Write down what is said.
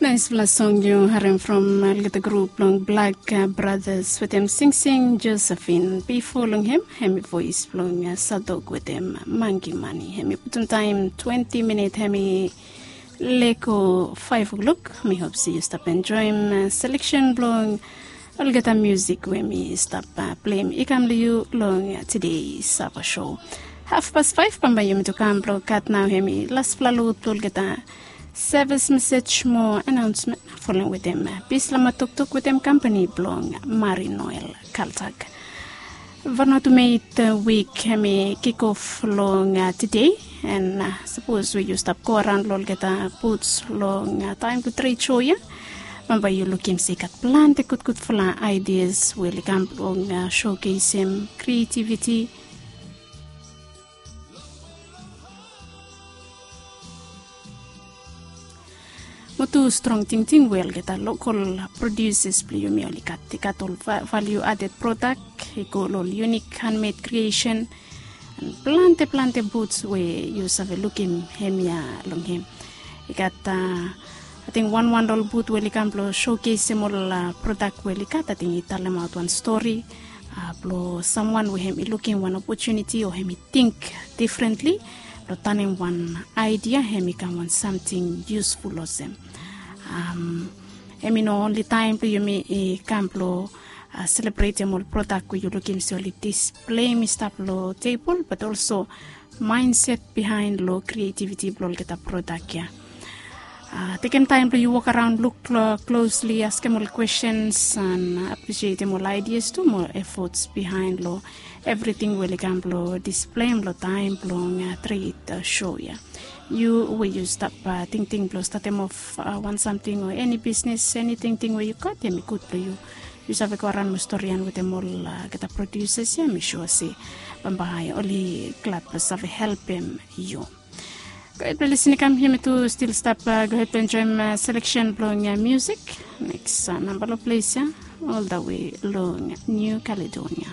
Nice last song you heard from the group long Black Brothers with them Sing Josephine. Before long him voice long Sadok with them Mangi Money. Hemi put on time 20 minutes hemi leko 5 o'clock. Me hope see you stop enjoying selection blong. I'll get a music when me stop playing. Ikam you long today's Sapa show. 5:30 pambayum to come blog cat now hemi last flalo to get a service message more announcement following with them. Bislama tuk with them company blong Mari Noel Kaltag. Varno to make the week hemi kick off long today and suppose we used up go around lol get a boots long time to trade show ya. Mamba you looking sick at plan the good full ideas will come long showcase him creativity. Motu strong ting well get a local producers play me only cat value added product equal unique handmade creation and plante boots where you have a looking hemia long him. He got I think one doll boot will come showcase him all product will cut I think it tell them out one story blow someone with him looking one opportunity or him think differently. Turning one idea, he can want something useful of them. No only time you may camp celebrate them all product where you looking so display me stuff table, but also mindset behind low creativity blow get a product yeah. Taking time to you walk around, look closely, ask them all questions and appreciate them all ideas too, more efforts behind low. Everything will come display time long trade show yeah. You will use that think start them off want something or any business anything where you got them good to you. You have a Koran historian with them all get a producers yeah me sure see bambahay only glad plus have help him you. Go ahead listen come here to still stop go ahead and enjoy selection blowing music next number of place yeah all the way along New Caledonia.